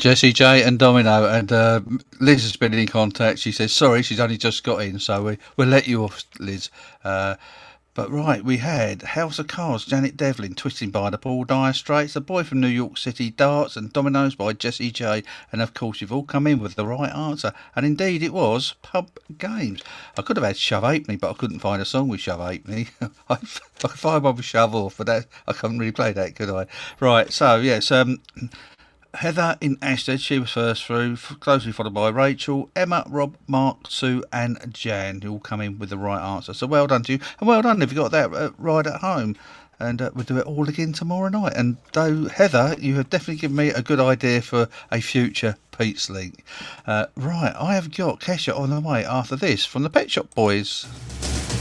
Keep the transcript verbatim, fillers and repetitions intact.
Jessie J and Domino, and uh, Liz has been in contact. She says sorry, she's only just got in, so we we'll let you off, Liz. Uh, but right, we had House of Cards, Janet Devlin, Twisting by the Paul Dire Straits, The Boy from New York City, Darts, and Dominoes by Jessie J. And of course, you've all come in with the right answer, and indeed it was Pub Games. I could have had Shove Halfpenny, but I couldn't find a song with Shove Halfpenny. I, I could find one with Shove Off, but that, I couldn't really play that, could I? Right, so yes, um. Heather in Ashtead, she was first through, closely followed by Rachel, Emma, Rob, Mark, Sue and Jan, who all come in with the right answer. So well done to you, and well done if you got that uh, right at home. And uh, we'll do it all again tomorrow night. And though, Heather, you have definitely given me a good idea for a future Pete's Link. Uh, right, I have got Kesha on the way after this from the Pet Shop Boys.